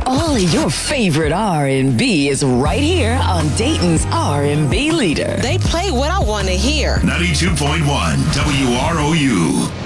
All your favorite R&B is right here on Dayton's R&B leader. They play what I want to hear. 92.1 WROU.